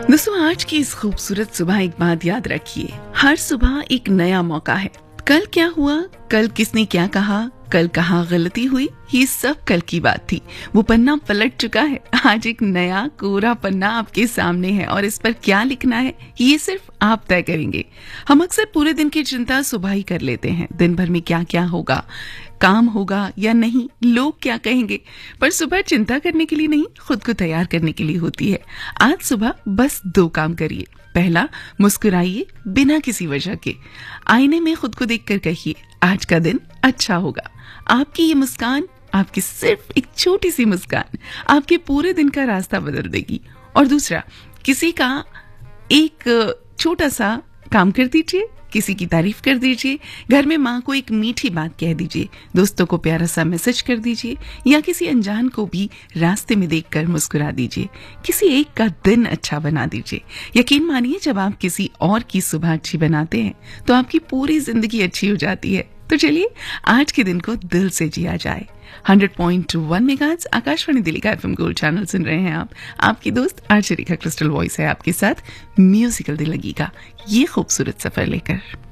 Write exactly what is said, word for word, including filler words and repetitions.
दोस्तों, आज की इस खूबसूरत सुबह एक बात याद रखिए, हर सुबह एक नया मौका है। कल क्या हुआ, कल किसने क्या कहा, कल कहाँ गलती हुई, ये सब कल की बात थी। वो पन्ना पलट चुका है। आज एक नया कोरा पन्ना आपके सामने है और इस पर क्या लिखना है ये सिर्फ आप तय करेंगे। हम अक्सर पूरे दिन की चिंता सुबह ही कर लेते हैं, दिन भर में क्या क्या होगा, काम होगा या नहीं, लोग क्या कहेंगे। पर सुबह चिंता करने के लिए नहीं, खुद को तैयार करने के लिए होती है। आज सुबह बस दो काम करिए। पहला, मुस्कुराइए बिना किसी वजह के। आईने में खुद को देखकर कहिए, आज का दिन अच्छा होगा। आपकी ये मुस्कान, आपकी सिर्फ एक छोटी सी मुस्कान, आपके पूरे दिन का रास्ता बदल देगी। और दूसरा, किसी का एक छोटा सा काम कर दीजिए, किसी की तारीफ कर दीजिए, घर में माँ को एक मीठी बात कह दीजिए, दोस्तों को प्यारा सा मैसेज कर दीजिए या किसी अनजान को भी रास्ते में देखकर मुस्कुरा दीजिए। किसी एक का दिन अच्छा बना दीजिए। यकीन मानिए, जब आप किसी और की सुबह अच्छी बनाते हैं तो आपकी पूरी जिंदगी अच्छी हो जाती है। तो चलिए आज के दिन को दिल से जिया जाए। Hundred point one megahertz Akashvani Delhi का एफएम गोल्ड चैनल सुन रहे हैं आप। आपकी दोस्त आरजे रेखा क्रिस्टल वॉइस है आपके साथ म्यूजिकल दिल्लगी का ये खूबसूरत सफर लेकर।